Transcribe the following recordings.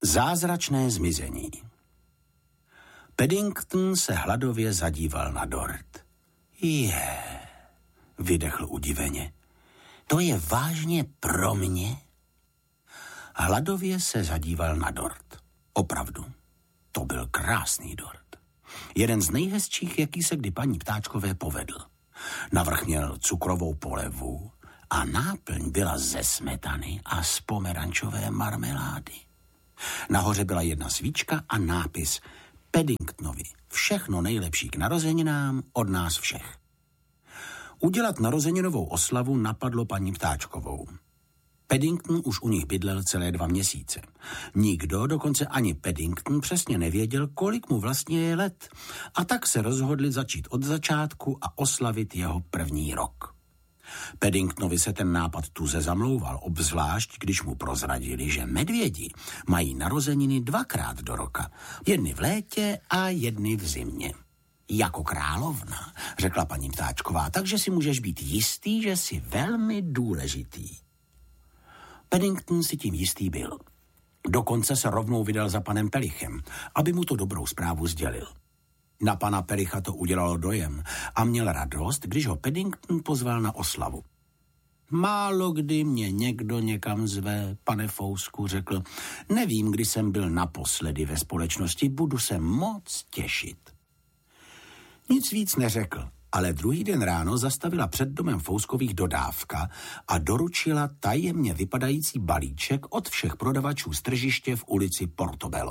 Zázračné zmizení. Paddington se hladově zadíval na dort. Vydechl udiveně. To je vážně pro mě? Hladově se zadíval na dort. Opravdu, to byl krásný dort. Jeden z nejhezčích, jaký se kdy paní Ptáčkové povedl. Navrch měl cukrovou polevu a náplň byla ze smetany a z pomerančové marmelády. Nahoře byla jedna svíčka a nápis Paddingtonovi. Všechno nejlepší k narozeninám od nás všech. Udělat narozeninovou oslavu napadlo paní Ptáčkovou. Paddington už u nich bydlel celé 2 měsíce. Nikdo, dokonce ani Paddington, přesně nevěděl, kolik mu vlastně je let. A tak se rozhodli začít od začátku a oslavit jeho první rok. Paddingtonovi se ten nápad tuze zamlouval, obzvlášť když mu prozradili, že medvědi mají narozeniny 2krát do roka. Jedny v létě a jedny v zimě. Jako královna, řekla paní Ptáčková, takže si můžeš být jistý, že jsi velmi důležitý. Paddington si tím jistý byl. Dokonce se rovnou vydal za panem Pelichem, aby mu to dobrou zprávu sdělil. Na pana Pelicha to udělalo dojem a měl radost, když ho Paddington pozval na oslavu. Málo kdy mě někdo někam zve, pane Fousku, řekl. Nevím, kdy jsem byl naposledy ve společnosti, budu se moc těšit. Nic víc neřekl, ale druhý den ráno zastavila před domem Fouskových dodávka a doručila tajemně vypadající balíček od všech prodavačů z tržiště v ulici Portobello.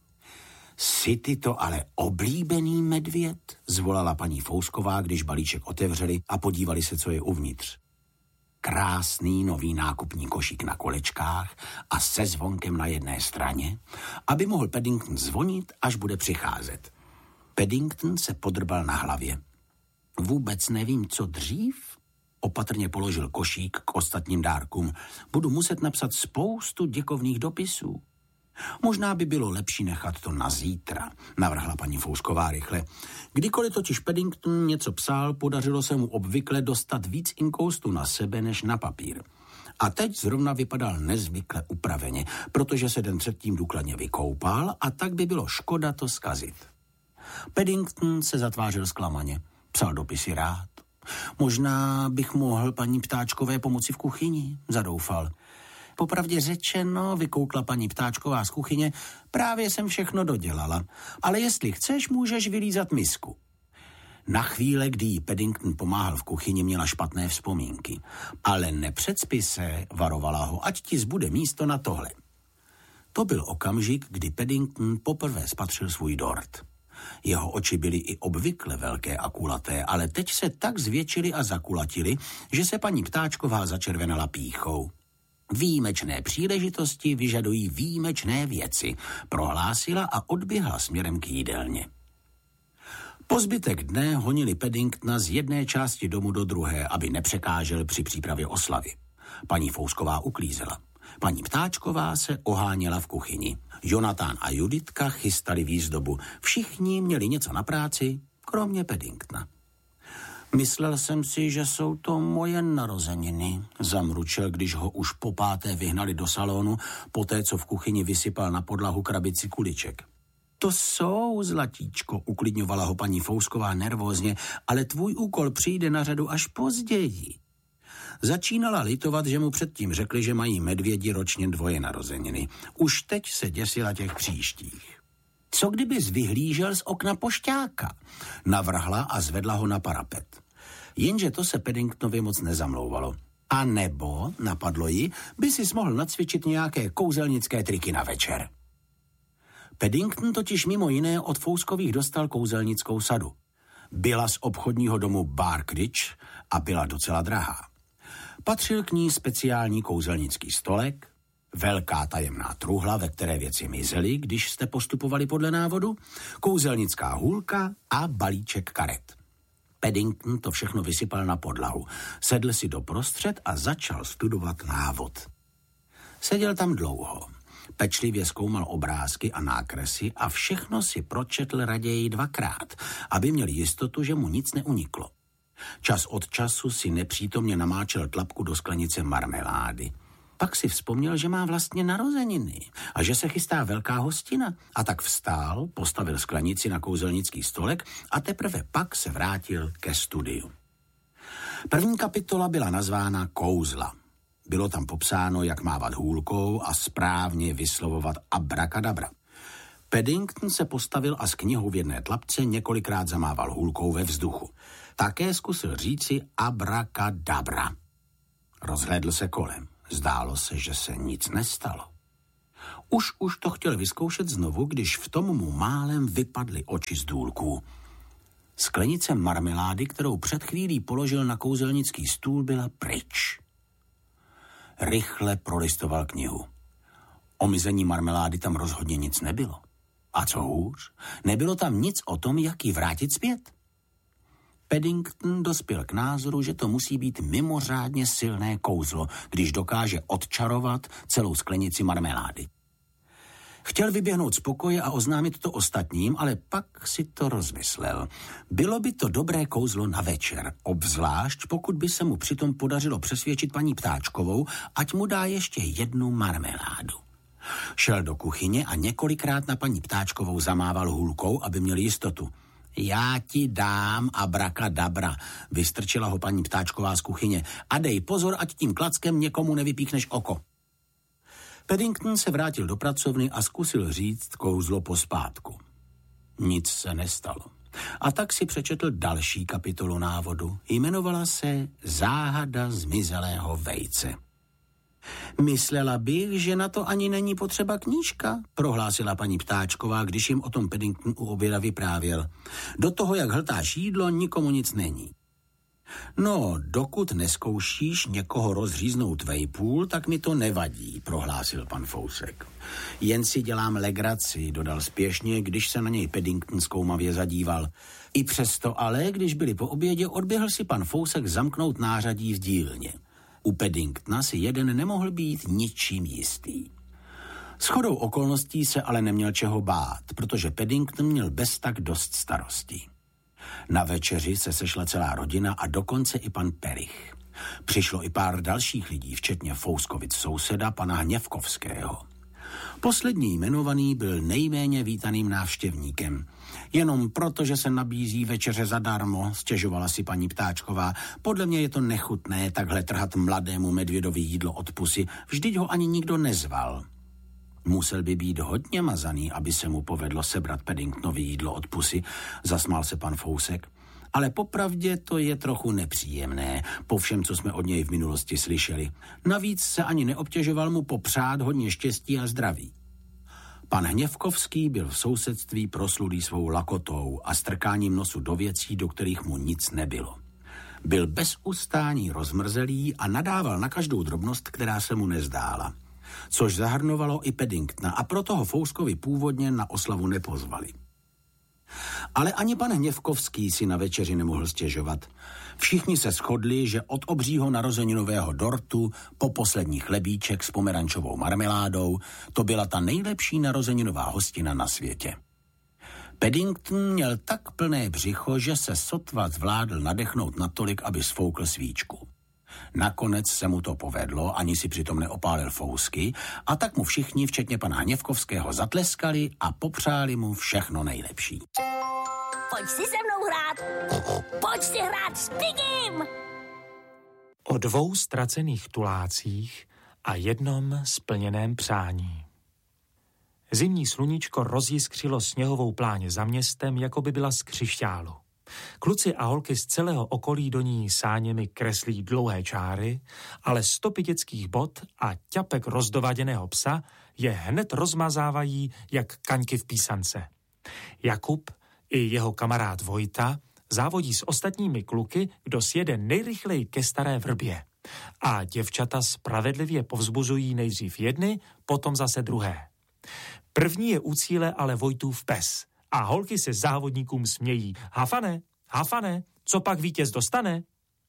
Jsi ty to ale oblíbený medvěd? Zvolala paní Fousková, když balíček otevřeli a podívali se, co je uvnitř. Krásný nový nákupní košík na kolečkách a se zvonkem na jedné straně, aby mohl Paddington zvonit, až bude přicházet. Paddington se podrbal na hlavě. Vůbec nevím, co dřív? Opatrně položil košík k ostatním dárkům. Budu muset napsat spoustu děkovných dopisů. Možná by bylo lepší nechat to na zítra, navrhla paní Fousková rychle. Kdykoliv totiž Paddington něco psal, podařilo se mu obvykle dostat víc inkoustu na sebe než na papír. A teď zrovna vypadal nezvykle upraveně, protože se den předtím důkladně vykoupal a tak by bylo škoda to zkazit. Paddington se zatvářil zklamaně. Psal dopisy rád. Možná bych mohl paní Ptáčkové pomoci v kuchyni, zadoufal. Popravdě řečeno, vykoukla paní Ptáčková z kuchyně, právě jsem všechno dodělala, ale jestli chceš, můžeš vylízat misku. Na chvíle, kdy jí Paddington pomáhal v kuchyni, měla špatné vzpomínky, ale nepředspí se, varovala ho, ať ti zbude místo na tohle. To byl okamžik, kdy Paddington poprvé spatřil svůj dort. Jeho oči byly i obvykle velké a kulaté, ale teď se tak zvětšily a zakulatily, že se paní Ptáčková začervenala pýchou. Výjimečné příležitosti vyžadují výjimečné věci, prohlásila a odběhla směrem k jídelně. Po zbytek dne honili Paddingtona z jedné části domu do druhé, aby nepřekážel při přípravě oslavy. Paní Fousková uklízela. Paní Ptáčková se oháněla v kuchyni. Jonatán a Juditka chystali výzdobu. Všichni měli něco na práci, kromě Paddingtona. Myslel jsem si, že jsou to moje narozeniny, zamručel, když ho už po páté vyhnali do salonu, poté, co v kuchyni vysypal na podlahu krabici kuliček. To jsou, zlatíčko, uklidňovala ho paní Fousková nervózně, ale tvůj úkol přijde na řadu až později. Začínala litovat, že mu předtím řekli, že mají medvědi ročně 2 narozeniny. Už teď se děsila těch příštích. Co kdybys vyhlížel z okna pošťáka? Navrhla a zvedla ho na parapet. Jenže to se Paddingtonovi moc nezamlouvalo. A nebo, napadlo jí, by si mohl nacvičit nějaké kouzelnické triky na večer. Paddington totiž mimo jiné od Fouskových dostal kouzelnickou sadu. Byla z obchodního domu Barkridge a byla docela drahá. Patřil k ní speciální kouzelnický stolek, velká tajemná truhla, ve které věci mizely, když jste postupovali podle návodu, kouzelnická hůlka a balíček karet. Paddington to všechno vysypal na podlahu, sedl si doprostřed a začal studovat návod. Seděl tam dlouho, pečlivě zkoumal obrázky a nákresy a všechno si pročetl raději 2krát, aby měl jistotu, že mu nic neuniklo. Čas od času si nepřítomně namáčel tlapku do sklenice marmelády. Pak si vzpomněl, že má vlastně narozeniny a že se chystá velká hostina. A tak vstál, postavil sklenici na kouzelnický stolek a teprve pak se vrátil ke studiu. První kapitola byla nazvána Kouzla. Bylo tam popsáno, jak mávat hůlkou a správně vyslovovat abrakadabra. Paddington se postavil a s knihou v jedné tlapce několikrát zamával hůlkou ve vzduchu. Také zkusil říci abrakadabra. Rozhlédl se kolem. Zdálo se, že se nic nestalo. Už to chtěl vyzkoušet znovu, když v tom mu málem vypadly oči z důlků. Sklenice marmelády, kterou před chvílí položil na kouzelnický stůl, byla pryč. Rychle prolistoval knihu. O mizení marmelády tam rozhodně nic nebylo. A co hůř, nebylo tam nic o tom, jak ji vrátit zpět. Paddington dospěl k názoru, že to musí být mimořádně silné kouzlo, když dokáže odčarovat celou sklenici marmelády. Chtěl vyběhnout z pokoje a oznámit to ostatním, ale pak si to rozmyslel. Bylo by to dobré kouzlo na večer, obzvlášť pokud by se mu přitom podařilo přesvědčit paní Ptáčkovou, ať mu dá ještě jednu marmeládu. Šel do kuchyně a několikrát na paní Ptáčkovou zamával hůlkou, aby měl jistotu. Já ti dám abrakadabra, vystrčila ho paní Ptáčková z kuchyně. A dej pozor, ať tím klackem někomu nevypíchneš oko. Paddington se vrátil do pracovny a zkusil říct kouzlo pospátku. Nic se nestalo. A tak si přečetl další kapitolu návodu. Jmenovala se Záhada zmizelého vejce. Myslela bych, že na to ani není potřeba knížka, prohlásila paní Ptáčková, když jim o tom Paddington u oběda vyprávěl. Do toho, jak hltáš jídlo, nikomu nic není. No, dokud neskoušíš někoho rozříznout vejpůl, tak mi to nevadí, prohlásil pan Fousek. Jen si dělám legraci, dodal spěšně, když se na něj Paddington zkoumavě zadíval. I přesto ale, když byli po obědě, odběhl si pan Fousek zamknout nářadí v dílně. U Paddingtona si jeden nemohl být ničím jistý. Shodou okolností se ale neměl čeho bát, protože Paddington měl beztak dost starostí. Na večeři se sešla celá rodina a dokonce i pan Perich. Přišlo i pár dalších lidí, včetně Fouskovic souseda, pana Hněvkovského. Poslední jmenovaný byl nejméně vítaným návštěvníkem. Jenom proto, že se nabízí večeře zadarmo, stěžovala si paní Ptáčková. Podle mě je to nechutné takhle trhat mladému medvědovi jídlo od pusy, vždyť ho ani nikdo nezval. Musel by být hodně mazaný, aby se mu povedlo sebrat Paddingtonovi jídlo od pusy, zasmál se pan Fousek. Ale popravdě to je trochu nepříjemné, po všem, co jsme od něj v minulosti slyšeli. Navíc se ani neobtěžoval mu popřát hodně štěstí a zdraví. Pan Hněvkovský byl v sousedství proslulý svou lakotou a strkáním nosu do věcí, do kterých mu nic nebylo. Byl bez ustání rozmrzelý a nadával na každou drobnost, která se mu nezdála. Což zahrnovalo i Paddingtona a proto ho Fouskovi původně na oslavu nepozvali. Ale ani pan Hněvkovský si na večeři nemohl stěžovat. Všichni se shodli, že od obřího narozeninového dortu po poslední chlebíček s pomerančovou marmeládou to byla ta nejlepší narozeninová hostina na světě. Paddington měl tak plné břicho, že se sotva zvládl nadechnout natolik, aby sfoukl svíčku. Nakonec se mu to povedlo, ani si přitom neopálil fousky, a tak mu všichni, včetně pana Hněvkovského, zatleskali a popřáli mu všechno nejlepší. Pojď si se mnou hrát! Pojď si hrát s Piggym! O 2 ztracených tulácích a jednom splněném přání. Zimní sluníčko rozjiskřilo sněhovou pláně za městem, jako by byla z křišťálu. Kluci a holky z celého okolí do ní sáněmi kreslí dlouhé čáry, ale stopy dětských bot a ťapek rozdovaděného psa je hned rozmazávají jak kaňky v písance. Jakub i jeho kamarád Vojta závodí s ostatními kluky, kdo sjede nejrychleji ke staré vrbě. A děvčata spravedlivě povzbuzují nejdřív jedny, potom zase druhé. První je u cíle ale Vojtův pes a holky se závodníkům smějí. Hafane, Hafane, co pak vítěz dostane?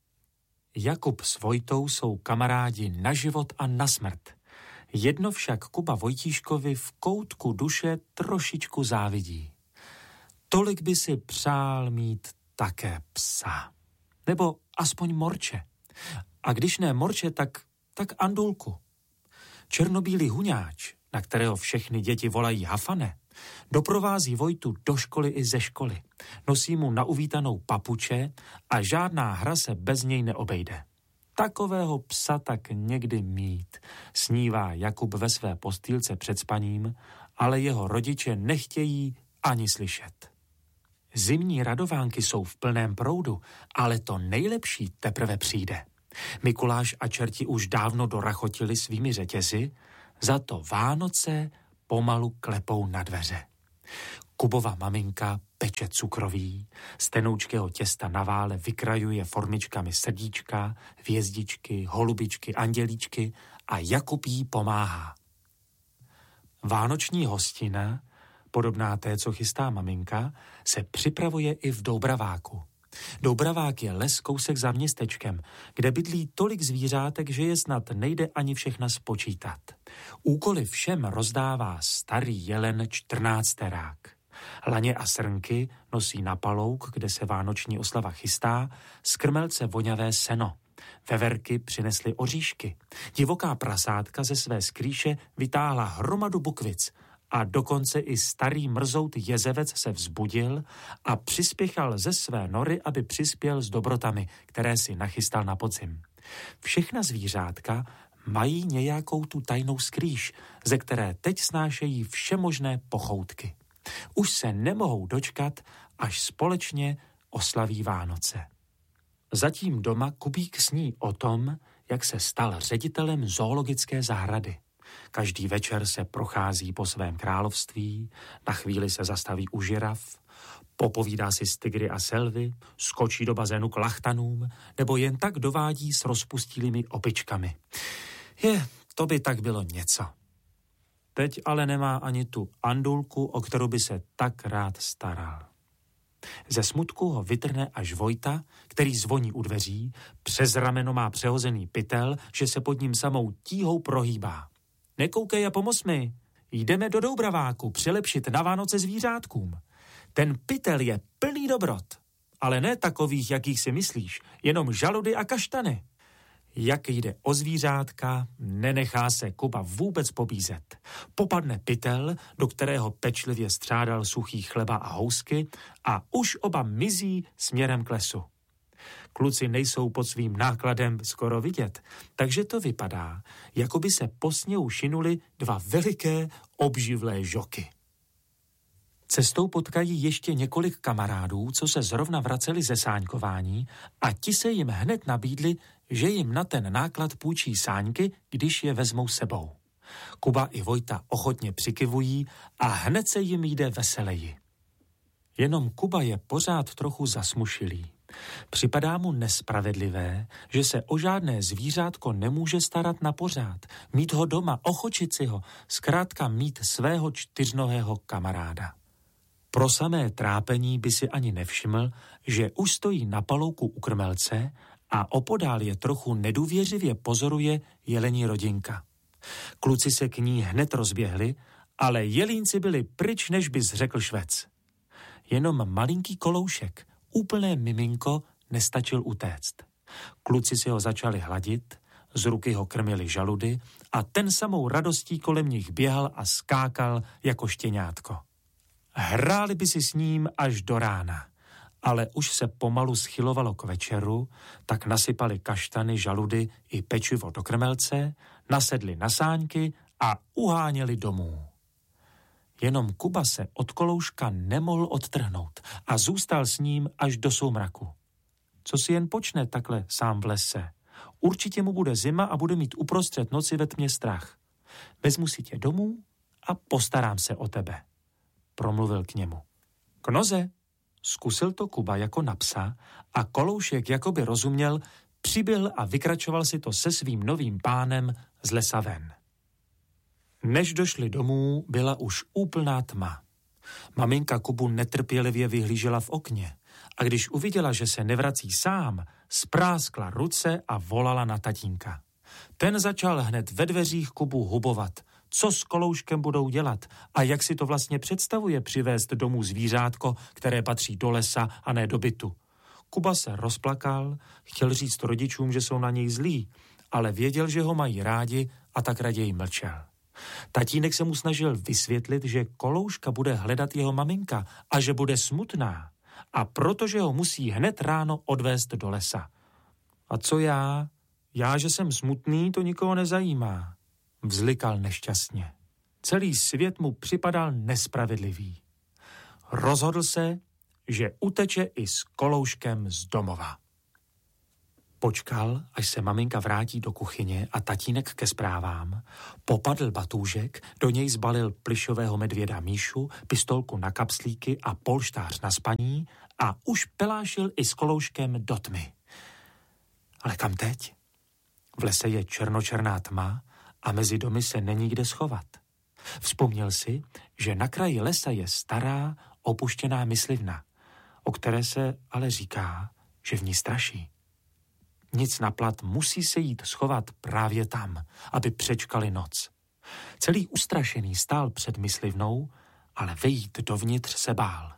Jakub s Vojtou jsou kamarádi na život a na smrt. Jedno však Kuba Vojtíškovi v koutku duše trošičku závidí. Tolik by si přál mít také psa. Nebo aspoň morče. A když ne morče, tak Andulku. Černobílý huňáč, na kterého všechny děti volají Hafane, doprovází Vojtu do školy i ze školy. Nosí mu na uvítanou papuče a žádná hra se bez něj neobejde. Takového psa tak někdy mít, snívá Jakub ve své postýlce před spaním, ale jeho rodiče nechtějí ani slyšet. Zimní radovánky jsou v plném proudu, ale to nejlepší teprve přijde. Mikuláš a čerti už dávno dorachotili svými řetězy, za to Vánoce pomalu klepou na dveře. Kubova maminka peče cukroví, z tenoučkého těsta na vále vykrajuje formičkami srdíčka, hvězdičky, holubičky, andělíčky a Jakub jí pomáhá. Vánoční hostina, podobná té, co chystá maminka, se připravuje i v Doubraváku. Doubravák je les kousek za městečkem, kde bydlí tolik zvířátek, že je snad nejde ani všechna spočítat. Úkoly všem rozdává starý jelen 14terák. Laně a srnky nosí na palouk, kde se vánoční oslava chystá, z krmelce voňavé seno. Veverky přinesly oříšky. Divoká prasátka ze své skrýše vytáhla hromadu bukvic a dokonce i starý mrzout jezevec se vzbudil a přispěchal ze své nory, aby přispěl s dobrotami, které si nachystal na podzim. Všechna zvířátka mají nějakou tu tajnou skrýš, ze které teď snášejí všemožné pochoutky. Už se nemohou dočkat, až společně oslaví Vánoce. Zatím doma Kubík sní o tom, jak se stal ředitelem zoologické zahrady. Každý večer se prochází po svém království, na chvíli se zastaví u žiraf, popovídá si s tygry a selvy, skočí do bazénu k lachtanům, nebo jen tak dovádí s rozpustilými opičkami. To by tak bylo něco. Teď ale nemá ani tu Andulku, o kterou by se tak rád staral. Ze smutku ho vytrhne až Vojta, který zvoní u dveří, přes rameno má přehozený pytel, že se pod ním samou tíhou prohýbá. Nekoukej a pomoz mi, jdeme do Doubraváku přilepšit na Vánoce zvířátkům. Ten pytel je plný dobrot, ale ne takových, jakých si myslíš, jenom žaludy a kaštany. Jak jde o zvířátka, nenechá se Kuba vůbec pobízet. Popadne pytel, do kterého pečlivě střádal suchý chleba a housky a už oba mizí směrem k lesu. Kluci nejsou pod svým nákladem skoro vidět, takže to vypadá, jako by se po sněhu šinuli dva veliké obživlé žoky. Cestou potkají ještě několik kamarádů, co se zrovna vraceli ze sáňkování a ti se jim hned nabídli, že jim na ten náklad půjčí sáňky, když je vezmou sebou. Kuba i Vojta ochotně přikyvují a hned se jim jde veseleji. Jenom Kuba je pořád trochu zasmušilý. Připadá mu nespravedlivé, že se o žádné zvířátko nemůže starat na pořád, mít ho doma, ochočit si ho, zkrátka mít svého čtyřnohého kamaráda. Pro samé trápení by si ani nevšiml, že už stojí na palouku u krmelce a opodál je trochu nedůvěřivě pozoruje jelení rodinka. Kluci se k ní hned rozběhli, ale jelínci byli pryč, než bys řekl švec. Jenom malinký koloušek, úplné miminko, nestačil utéct. Kluci si ho začali hladit, z ruky ho krmili žaludy a ten samou radostí kolem nich běhal a skákal jako štěňátko. Hráli by si s ním až do rána, ale už se pomalu schylovalo k večeru, tak nasypali kaštany, žaludy i pečivo do krmelce, nasedli na sáňky a uháněli domů. Jenom Kuba se od kolouška nemohl odtrhnout a zůstal s ním až do soumraku. Co si jen počne takhle sám v lese? Určitě mu bude zima a bude mít uprostřed noci ve tmě strach. Vezmu si tě domů a postarám se o tebe, promluvil k němu. Knoze, zkusil to Kuba jako na psa a koloušek jakoby rozuměl, přiběhl a vykračoval si to se svým novým pánem z lesa ven. Než došli domů, byla už úplná tma. Maminka Kubu netrpělivě vyhlížela v okně a když uviděla, že se nevrací sám, spráskla ruce a volala na tatínka. Ten začal hned ve dveřích Kubu hubovat, co s kolouškem budou dělat a jak si to vlastně představuje přivést domů zvířátko, které patří do lesa a ne do bytu. Kuba se rozplakal, chtěl říct rodičům, že jsou na něj zlí, ale věděl, že ho mají rádi a tak raději mlčel. Tatínek se mu snažil vysvětlit, že Kolouška bude hledat jeho maminka a že bude smutná. A protože ho musí hned ráno odvést do lesa. A co já? Já, že jsem smutný, to nikoho nezajímá. Vzlikal nešťastně. Celý svět mu připadal nespravedlivý. Rozhodl se, že uteče i s Kolouškem z domova. Počkal, až se maminka vrátí do kuchyně a tatínek ke zprávám, popadl batůžek, do něj zbalil plyšového medvěda Míšu, pistolku na kapslíky a polštář na spaní a už pelášil i s Kolouškem do tmy. Ale kam teď? V lese je černočerná tma a mezi domy se není kde schovat. Vzpomněl si, že na kraji lesa je stará, opuštěná myslivna, o které se ale říká, že v ní straší. Nic na plat, musí se jít schovat právě tam, aby přečkali noc. Celý ustrašený stál před myslivnou, ale vejít dovnitř se bál.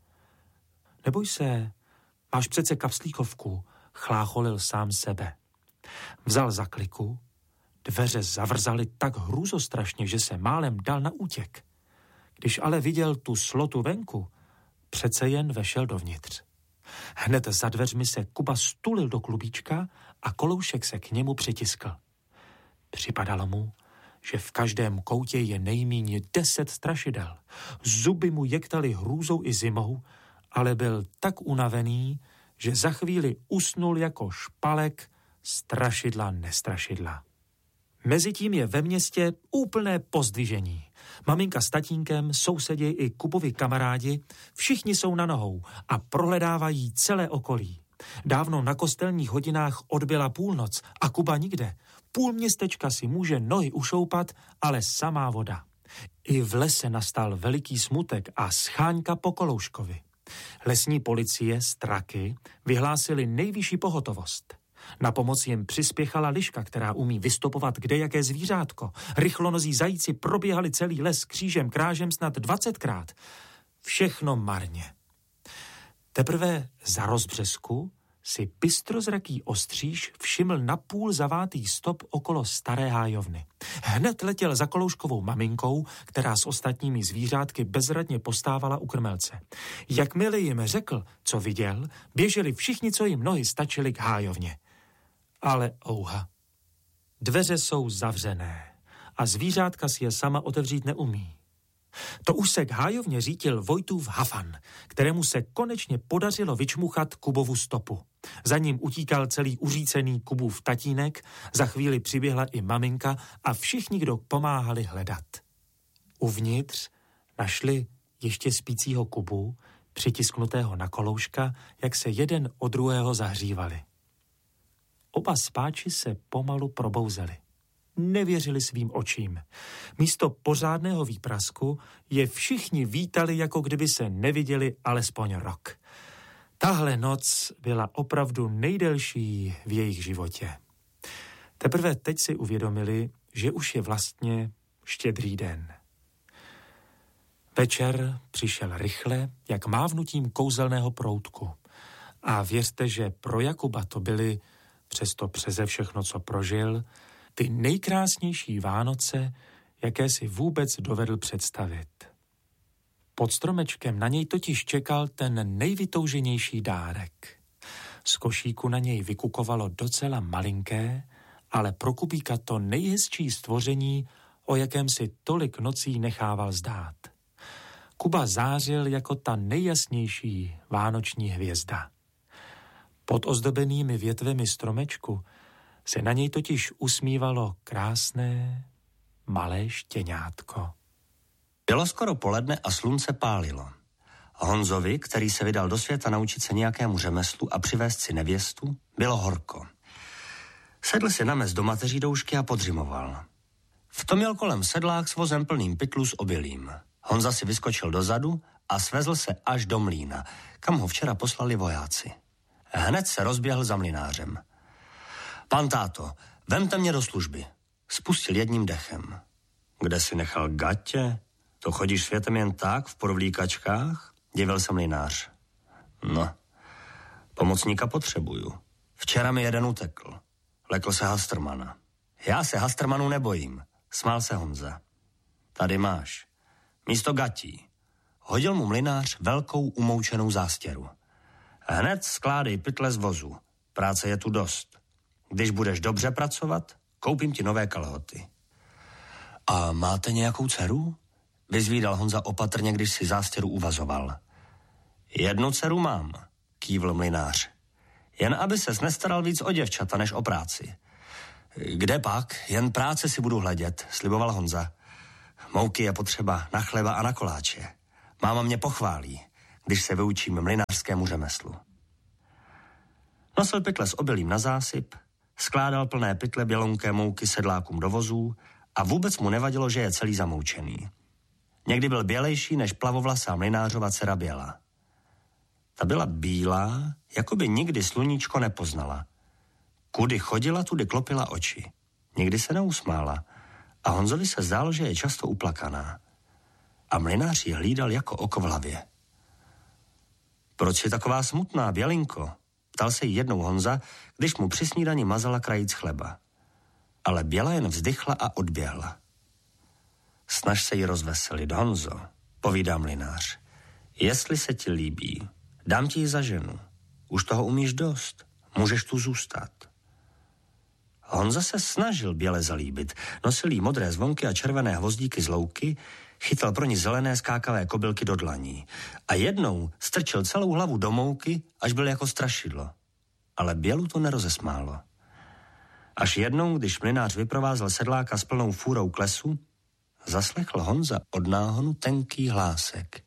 Neboj se, máš přece kapslíkovku, chlácholil sám sebe. Vzal zakliku, dveře zavrzaly tak hrůzostrašně, že se málem dal na útěk. Když ale viděl tu slotu venku, přece jen vešel dovnitř. Hned za dveřmi se Kuba stulil do klubíčka a Koloušek se k němu přitiskl. Připadalo mu, že v každém koutě je nejméně 10 strašidel. Zuby mu jektaly hrůzou i zimou, ale byl tak unavený, že za chvíli usnul jako špalek strašidla nestrašidla. Mezitím je ve městě úplné pozdvižení. Maminka s tatínkem, sousedi i Kubovi kamarádi, všichni jsou na nohou a prohledávají celé okolí. Dávno na kostelních hodinách odbyla půlnoc a Kuba nikde. Půl městečka si může nohy ušoupat, ale samá voda. I v lese nastal veliký smutek a scháňka po Kolouškovi. Lesní policie, straky, vyhlásili nejvyšší pohotovost. Na pomoc jim přispěchala liška, která umí vystopovat kdejaké zvířátko. Rychlonozí zajíci proběhali celý les křížem krážem snad 20krát. Všechno marně. Teprve za rozbřesku si bystrozraký ostříž všiml napůl zavátý stop okolo staré hájovny. Hned letěl za Kolouškovou maminkou, která s ostatními zvířátky bezradně postávala u krmelce. Jakmile jim řekl, co viděl, běželi všichni, co jim nohy stačily k hájovně. Ale ouha. Dveře jsou zavřené a zvířátka si je sama otevřít neumí. To už se k hájovně řítil Vojtův Hafan, kterému se konečně podařilo vyčmuchat Kubovu stopu. Za ním utíkal celý uřícený Kubův tatínek, za chvíli přiběhla i maminka a všichni, kdo pomáhali hledat. Uvnitř našli ještě spícího Kubu, přitisknutého na Kolouška, jak se jeden od druhého zahřívali. Oba spáči se pomalu probouzeli. Nevěřili svým očím. Místo pořádného výprasku je všichni vítali, jako kdyby se neviděli alespoň rok. Tahle noc byla opravdu nejdelší v jejich životě. Teprve teď si uvědomili, že už je vlastně Štědrý den. Večer přišel rychle, jak mávnutím kouzelného proutku. A věřte, že pro Jakuba to byly, přesto přeze všechno, co prožil, ty nejkrásnější Vánoce, jaké si vůbec dovedl představit. Pod stromečkem na něj totiž čekal ten nejvytouženější dárek. Z košíku na něj vykukovalo docela malinké, ale pro Kubíka to nejhezčí stvoření, o jakém si tolik nocí nechával zdát. Kuba zářil jako ta nejjasnější vánoční hvězda. Pod ozdobenými větvemi stromečku se na něj totiž usmívalo krásné, malé štěňátko. Bylo skoro poledne a slunce pálilo. Honzovi, který se vydal do světa naučit se nějakému řemeslu a přivést si nevěstu, bylo horko. Sedl si na mez do mateří doušky a podřimoval. V tom jel kolem sedlák s vozem plným pytlů s obilím. Honza si vyskočil dozadu a svezl se až do mlýna, kam ho včera poslali vojáci. Hned se rozběhl za mlynářem. Pan táto, vemte mě do služby. Spustil jedním dechem. Kde si nechal gatě? To chodíš světem jen tak, v podvlíkačkách? Divil se mlynář. No, pomocníka potřebuju. Včera mi jeden utekl. Lekl se Hastrmana. Já se Hastrmanů nebojím, smál se Honza. Tady máš. Místo gatí. Hodil mu mlynář velkou umoučenou zástěru. Hned skládej pytle z vozu. Práce je tu dost. Když budeš dobře pracovat, koupím ti nové kalhoty. A máte nějakou dceru? Vyzvídal Honza opatrně, když si zástěru uvazoval. Jednu dceru mám, kývl mlynář. Jen aby ses nestaral víc o děvčata, než o práci. Kde pak? Jen práce si budu hledět, sliboval Honza. Mouky je potřeba na chleba a na koláče. Máma mě pochválí, když se vyučím mlynářskému řemeslu. Nosil pytle s obilím na zásyp, skládal plné pytle bělounké mouky sedlákům do vozů a vůbec mu nevadilo, že je celý zamoučený. Někdy byl bělejší než plavovlasá mlynářova dcera Běla. Ta byla bílá, jako by nikdy sluníčko nepoznala. Kudy chodila, tudy klopila oči. Nikdy se neusmála a Honzovi se zdálo, že je často uplakaná. A mlynář ji hlídal jako oko v hlavě. Proč je taková smutná, Bělinko? Ptal se jí jednou Honza, když mu při snídani mazala krajíc chleba. Ale Běla jen vzdychla a odběhla. Snaž se jí rozveselit, Honzo, povídá mlynář. Jestli se ti líbí, dám ti ji za ženu. Už toho umíš dost, můžeš tu zůstat. Honza se snažil Běle zalíbit. Nosil jí modré zvonky a červené hvozdíky z louky, chytal pro ní zelené skákavé kobylky do dlaní. A jednou strčil celou hlavu do mouky, až byl jako strašidlo. Ale Bělu to nerozesmálo. Až jednou, když mlynář vyprovázel sedláka s plnou fůrou k lesu, zaslechl Honza od náhonu tenký hlásek.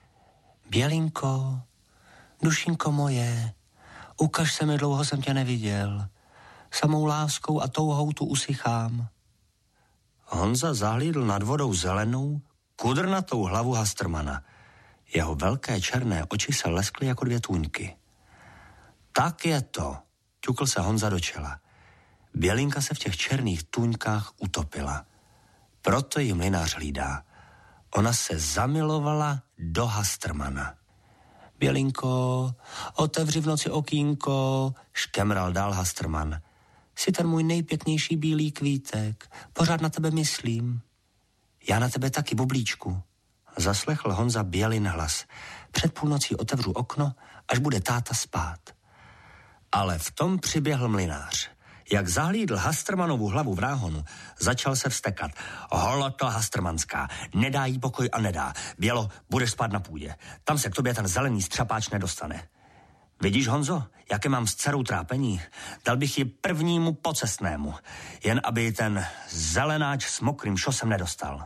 Bělinko, dušinko moje, ukaž se mi, dlouho jsem tě neviděl. Samou láskou a touhou tu usychám. Honza zahlídl nad vodou zelenou, kudrnatou hlavu Hastrmana. Jeho velké černé oči se leskly jako dvě tůňky. Tak je to, ťukl se Honza do čela. Bělinka se v těch černých tůňkách utopila. Proto ji mlynář hlídá. Ona se zamilovala do Hastrmana. Bělinko, otevři v noci okýnko, škemral dál Hastrman. Jsi ten můj nejpěknější bílý kvítek, pořád na tebe myslím. Já na tebe taky, bublíčku. Zaslechl Honza Bělin hlas. Před půlnocí otevřu okno, až bude táta spát. Ale v tom přiběhl mlynář. Jak zahlídl Hastrmanovu hlavu v náhonu, začal se vztekat. Holoto Hastrmanská, nedá jí pokoj a nedá. Bělo, budeš spát na půdě. Tam se k tobě ten zelený střapáč nedostane. Vidíš, Honzo, jaké mám s dcerou trápení? Dal bych ji prvnímu pocestnému, jen aby ten zelenáč s mokrým šosem nedostal.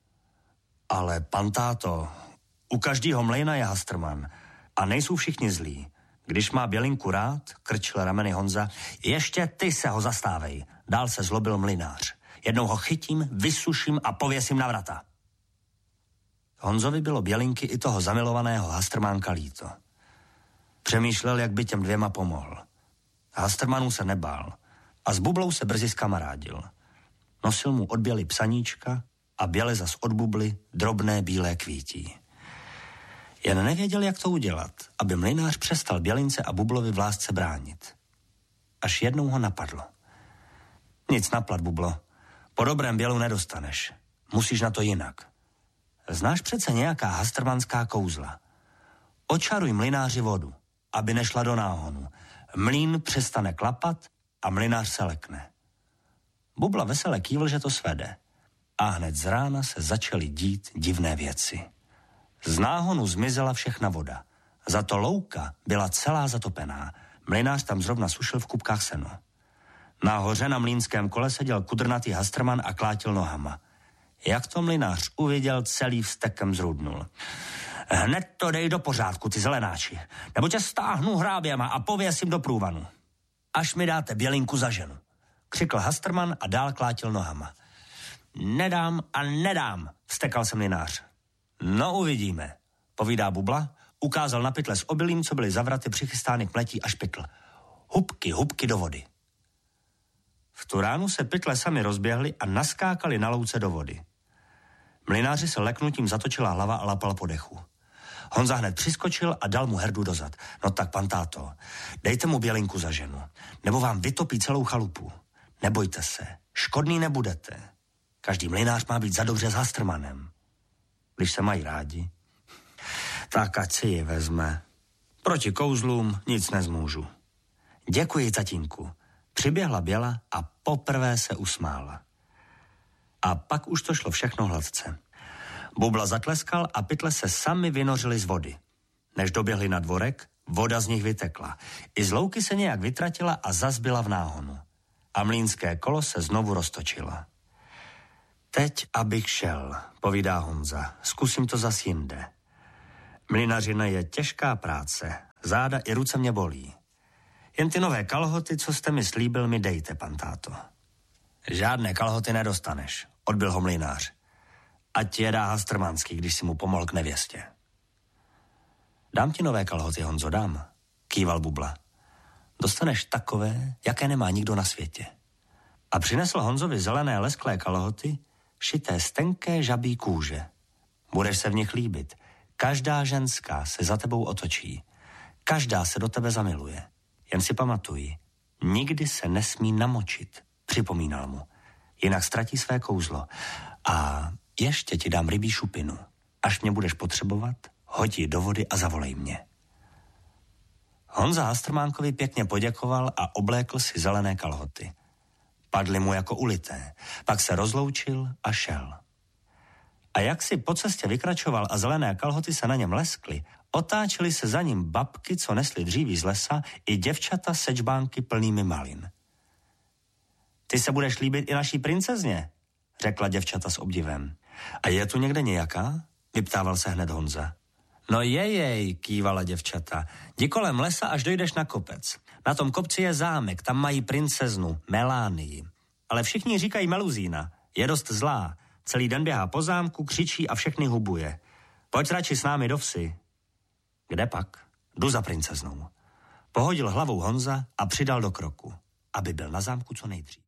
Ale pan táto, u každého mlejna je Hastrman a nejsou všichni zlí. Když má Bělinku rád, krčil rameny Honza, ještě ty se ho zastávej. Dál se zlobil mlynář. Jednou ho chytím, vysuším a pověsím na vrata. Honzovi bylo Bělinky i toho zamilovaného Hastrmánka líto. Přemýšlel, jak by těm dvěma pomohl. Hastrmanů se nebál a s Bublou se brzy zkamarádil. Nosil mu od Běly psaníčka a Běle zas od Bubly drobné bílé kvítí. Jen nevěděl, jak to udělat, aby mlynář přestal Bělince a Bublovi v lásce bránit. Až jednou ho napadlo. Nic naplat, Bublo. Po dobrém Bělu nedostaneš. Musíš na to jinak. Znáš přece nějaká hastrmanská kouzla. Očaruj mlynáři vodu, aby nešla do náhonu. Mlýn přestane klapat a mlynář se lekne. Bubla vesele kývl, že to svede. A hned z rána se začaly dít divné věci. Z náhonu zmizela všechna voda. Zato louka byla celá zatopená. Mlynář tam zrovna sušil v kupkách seno. Nahoře na mlýnském kole seděl kudrnatý Hastrman a klátil nohama. Jak to mlynář uviděl, celý vztekem zrudnul. Hned to dej do pořádku, ty zelenáči, nebo tě stáhnu hráběma a pověsím do průvanu. Až mi dáte Bělinku za ženu, křikl Hastrman a dál klátil nohama. Nedám a nedám, vztekal se mlynář. No uvidíme, povídá Bubla, ukázal na pytle s obilím, co byly za vraty přichystány k mletí a špitl. Hubky, hubky do vody. V tu ránu se pytle sami rozběhly a naskákali na louce do vody. Mlynáři se leknutím zatočila hlava a lapal po dechu. Honza hned přiskočil a dal mu herdu dozad. No tak, pan táto, dejte mu Bělinku za ženu, nebo vám vytopí celou chalupu. Nebojte se, Škodný nebudete. Každý mlynář má být zadobře s Hastrmanem. Když se mají rádi, tak ať si ji vezme. Proti kouzlům nic nezmůžu. Děkuji, tatínku. Přiběhla Běla a poprvé se usmála. A pak už to šlo všechno hladce. Bubla zatleskal a pytle se sami vynořili z vody. Než doběhli na dvorek, voda z nich vytekla. I z louky se nějak vytratila a zas byla v náhonu. A mlýnské kolo se znovu roztočilo. Teď, abych šel, povídá Honza. Zkusím to zas jinde. Mlynařina je těžká práce. Záda i ruce mě bolí. Jen ty nové kalhoty, co jste mi slíbil, mi dejte, pan táto. Žádné kalhoty nedostaneš, odbyl ho mlynář. Ať je dá Hastrmanský, když si mu pomohl k nevěstě. Dám ti nové kalhoty, Honzo, dám, kýval Bubla. Dostaneš takové, jaké nemá nikdo na světě. A přinesl Honzovi zelené lesklé kalhoty, šité z tenké žabí kůže. Budeš se v nich líbit. Každá ženská se za tebou otočí. Každá se do tebe zamiluje. Jen si pamatuj, nikdy se nesmí namočit, připomínal mu. Jinak ztratí své kouzlo. A ještě ti dám rybí šupinu. Až mě budeš potřebovat, hoď ji do vody a zavolej mě. Honza Hastrmánkovi pěkně poděkoval a oblékl si zelené kalhoty. Padly mu jako ulité, pak se rozloučil a šel. A jak si po cestě vykračoval a zelené kalhoty se na něm leskly, otáčely se za ním babky, co nesly dříví z lesa, i děvčata sečbánky plnými malin. Ty se budeš líbit i naší princezně, řekla děvčata s obdivem. A je tu někde nějaká? Vyptával se hned Honza. No jej, kývala děvčata. Jdi kolem lesa, až dojdeš na kopec. Na tom kopci je zámek, tam mají princeznu, Melánii. Ale všichni říkají Meluzína, je dost zlá. Celý den běhá po zámku, křičí a všechny hubuje. Pojď radši s námi do vsi. Kde pak? Jdu za princeznou. Pohodil hlavou Honza a přidal do kroku, aby byl na zámku co nejdřív.